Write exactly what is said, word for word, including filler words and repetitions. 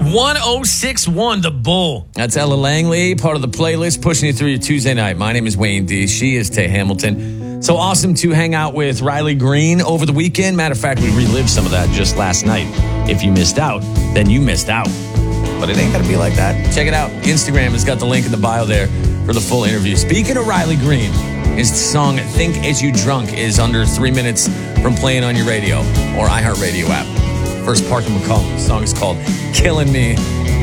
one oh six point one, The Bull. That's Ella Langley, part of the playlist, pushing you through your Tuesday night. My name is Wayne D. She is Tay Hamilton. So awesome to hang out with Riley Green over the weekend. Matter of fact, we relived some of that just last night. If you missed out, then you missed out. But it ain't going to be like that. Check it out. Instagram has got the link in the bio there for the full interview. Speaking of Riley Green, his song Think As You Drunk is under three minutes from playing on your radio or iHeartRadio app. First Parker McCollum. The song is called Killing Me.